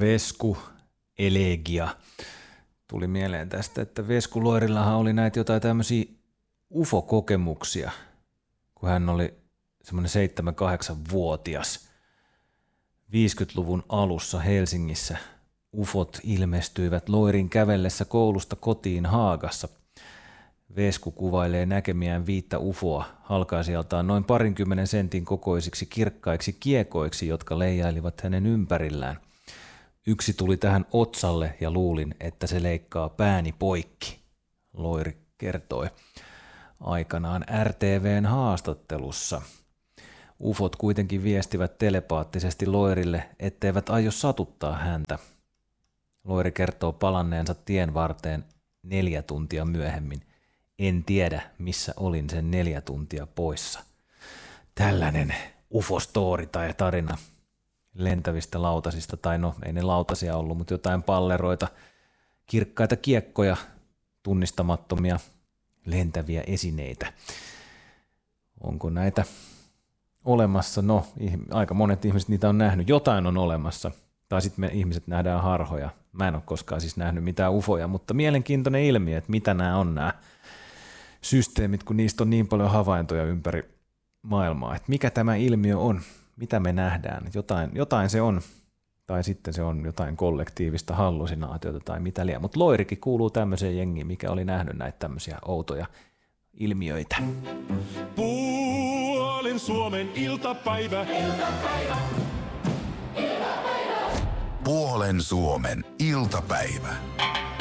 Vesku, elegia. Tuli mieleen tästä, että Vesku Loirillahan oli näitä jotain tämmöisiä UFO-kokemuksia, kun hän oli semmoinen 7-8-vuotias. 50-luvun alussa Helsingissä UFOt ilmestyivät Loirin kävellessä koulusta kotiin Haagassa. Vesku kuvailee näkemiään 5 UFOa halkaisijaltaan noin 20 sentin kokoisiksi kirkkaiksi kiekoiksi, jotka leijailivat hänen ympärillään. Yksi tuli tähän otsalle ja luulin, että se leikkaa pääni poikki, Loiri kertoi aikanaan RTV:n haastattelussa. UFOt kuitenkin viestivät telepaattisesti Loirille, etteivät aio satuttaa häntä. Loiri kertoo palanneensa tien varteen 4 tuntia myöhemmin. En tiedä, missä olin sen 4 tuntia poissa. Tällainen UFO-story tai tarina lentävistä lautasista, tai no ei ne lautasia ollut, mutta jotain palleroita, kirkkaita kiekkoja, tunnistamattomia lentäviä esineitä. Onko näitä olemassa? No, aika monet ihmiset niitä on nähnyt. Jotain on olemassa. Tai sitten me ihmiset nähdään harhoja. Mä en ole koskaan siis nähnyt mitään ufoja, mutta mielenkiintoinen ilmiö, että mitä nämä on nämä systeemit, kun niistä on niin paljon havaintoja ympäri maailmaa. Että mikä tämä ilmiö on? Mitä me nähdään? Jotain se on. Tai sitten se on jotain kollektiivista hallusinaatiota tai mitä liian. Mutta Loirikin kuuluu tämmöiseen jengiin, mikä oli nähnyt näitä tämmöisiä outoja ilmiöitä. Puolen Suomen iltapäivä. Puolen Suomen iltapäivä.